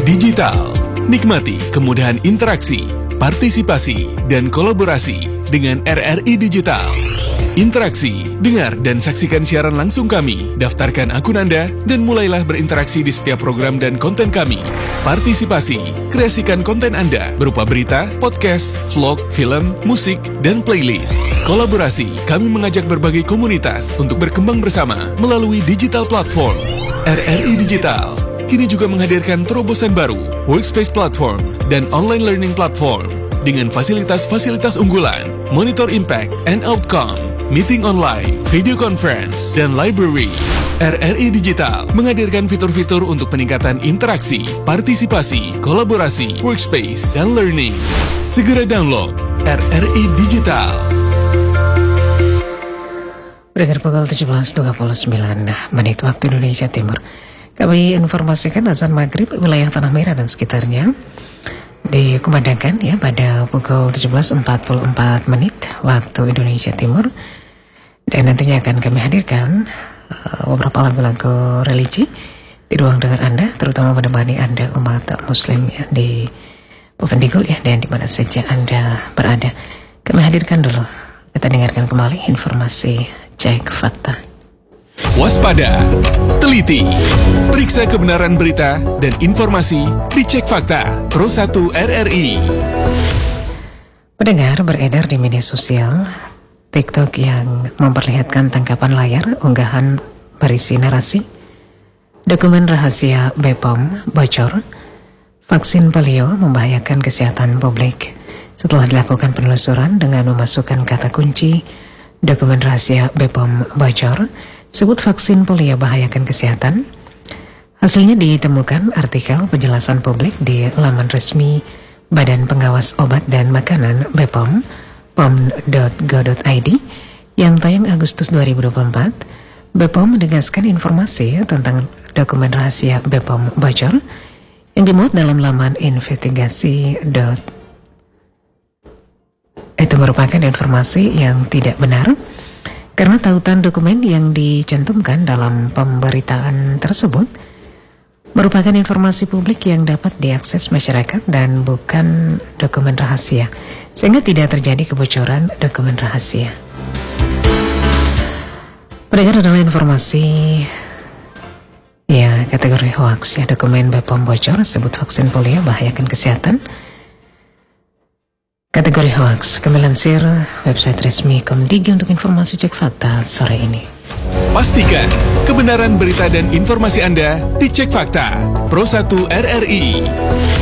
Digital. Nikmati kemudahan interaksi, partisipasi, dan kolaborasi dengan RRI Digital. Interaksi, dengar dan saksikan siaran langsung kami, daftarkan akun Anda, dan mulailah berinteraksi di setiap program dan konten kami. Partisipasi, kreasikan konten Anda berupa berita, podcast, vlog, film, musik, dan playlist. Kolaborasi, kami mengajak berbagai komunitas untuk berkembang bersama melalui digital platform. RRI Digital kini juga menghadirkan terobosan baru, workspace platform, dan online learning platform dengan fasilitas-fasilitas unggulan, monitor impact and outcome, meeting online, video conference, dan library. RRI Digital menghadirkan fitur-fitur untuk peningkatan interaksi, partisipasi, kolaborasi, workspace, dan learning. Segera download RRI Digital. Berakhir pukul 17.29 menit waktu Indonesia Timur. Kami informasikan azan maghrib wilayah Tanah Merah dan sekitarnya dikumandangkan ya pada pukul 17.44 menit waktu Indonesia Timur. Dan nantinya akan kami hadirkan beberapa lagu-lagu religi di ruang dengar Anda, terutama menemani Anda umat muslim ya, di Bovendigul ya, dan di mana saja Anda berada. Kami hadirkan dulu, kita dengarkan kembali informasi Cek Fakta. Waspada, teliti, periksa kebenaran berita dan informasi di Cek Fakta Pro 1 RRI. Pendengar, beredar di media sosial TikTok yang memperlihatkan tangkapan layar unggahan berisi narasi dokumen rahasia BPOM bocor, vaksin polio membahayakan kesehatan publik. Setelah dilakukan penelusuran dengan memasukkan kata kunci dokumen rahasia BPOM bocor, sebut vaksin polio bahayakan kesehatan. Hasilnya ditemukan artikel penjelasan publik di laman resmi Badan Pengawas Obat dan Makanan BPOM, pom.go.id, yang tayang Agustus 2024. BPOM menegaskan informasi tentang dokumen rahasia BPOM bocor yang dimuat dalam laman investigasi. Itu merupakan informasi yang tidak benar, karena tautan dokumen yang dicantumkan dalam pemberitaan tersebut merupakan informasi publik yang dapat diakses masyarakat dan bukan dokumen rahasia, sehingga tidak terjadi kebocoran dokumen rahasia. Pendengar, adalah informasi ya kategori hoax ya, dokumen BPOM bocor sebut vaksin polio bahayakan kesehatan. Kategori hoax, kami lansir website resmi Komdigi untuk informasi Cek Fakta sore ini. Pastikan kebenaran berita dan informasi Anda di Cek Fakta Pro 1 RRI.